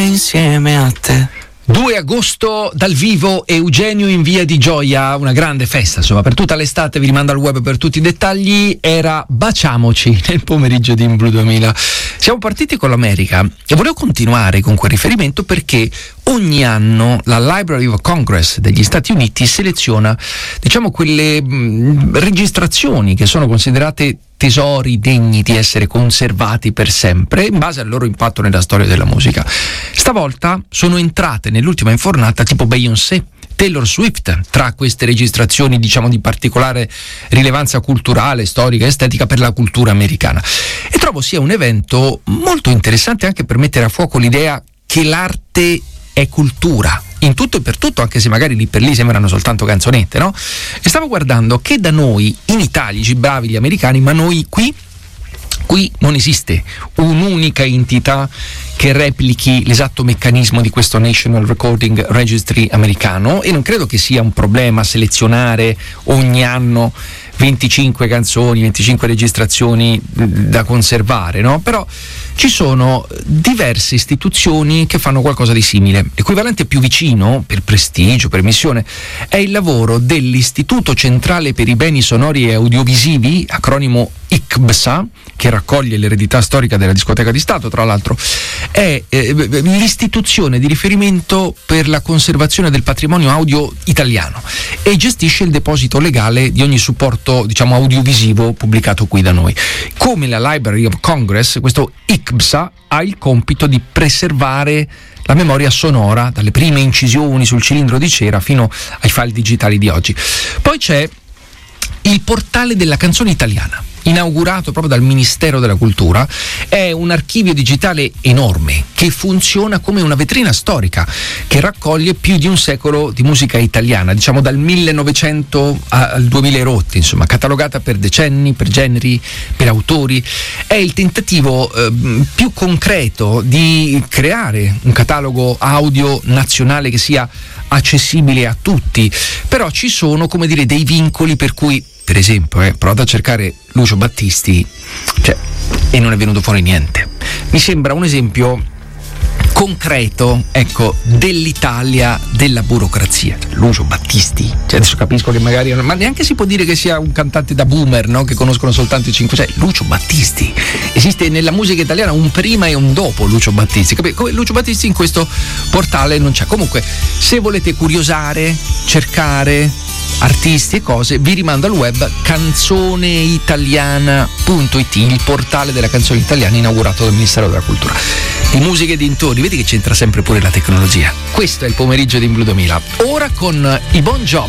insieme a te. 2 agosto dal vivo, Eugenio in Via di Gioia, una grande festa, insomma, per tutta l'estate. Vi rimando al web per tutti i dettagli. Era Baciamoci nel pomeriggio di In Blu 2000. Siamo partiti con l'America e volevo continuare con quel riferimento perché ogni anno la Library of Congress degli Stati Uniti seleziona, diciamo, quelle registrazioni che sono considerate tesori degni di essere conservati per sempre in base al loro impatto nella storia della musica. Stavolta sono entrate nell'ultima infornata tipo Beyoncé, Taylor Swift tra queste registrazioni, diciamo, di particolare rilevanza culturale, storica e estetica per la cultura americana, e trovo sia un evento molto interessante anche per mettere a fuoco l'idea che l'arte è cultura in tutto e per tutto, anche se magari lì per lì sembrano soltanto canzonette, no? E stavo guardando che da noi in Italia, bravi gli americani, ma noi qui non esiste un'unica entità che replichi l'esatto meccanismo di questo National Recording Registry americano, e non credo che sia un problema selezionare ogni anno 25 canzoni, 25 registrazioni da conservare, no? Però ci sono diverse istituzioni che fanno qualcosa di simile. L'equivalente più vicino, per prestigio, per missione, è il lavoro dell'Istituto Centrale per i Beni Sonori e Audiovisivi, acronimo ICBSA, che raccoglie l'eredità storica della discoteca di Stato, tra l'altro. È l'istituzione di riferimento per la conservazione del patrimonio audio italiano e gestisce il deposito legale di ogni supporto, diciamo, audiovisivo pubblicato qui da noi. Come la Library of Congress, questo ICBSA ha il compito di preservare la memoria sonora, dalle prime incisioni sul cilindro di cera fino ai file digitali di oggi. Poi c'è il portale della canzone italiana, inaugurato proprio dal Ministero della Cultura. È un archivio digitale enorme che funziona come una vetrina storica che raccoglie più di un secolo di musica italiana, diciamo dal 1900 al 2000 rotti, insomma, catalogata per decenni, per generi, per autori. È il tentativo più concreto di creare un catalogo audio nazionale che sia accessibile a tutti, però ci sono, come dire, dei vincoli per cui, per esempio, provate a cercare Lucio Battisti, e non è venuto fuori niente. Mi sembra un esempio concreto, ecco, dell'Italia della burocrazia. Lucio Battisti, adesso capisco che magari, ma neanche si può dire che sia un cantante da boomer, no? Che conoscono soltanto i 500. Lucio Battisti, esiste nella musica italiana un prima e un dopo Lucio Battisti. Come Lucio Battisti in questo portale non c'è. Comunque, se volete curiosare, cercare artisti e cose, vi rimando al web canzoneitaliana.it, il portale della canzone italiana inaugurato dal Ministero della Cultura. Di musica e dintorni, vedi che c'entra sempre pure la tecnologia. Questo è il pomeriggio di In Blu 2000. Ora con i Bon Jovi.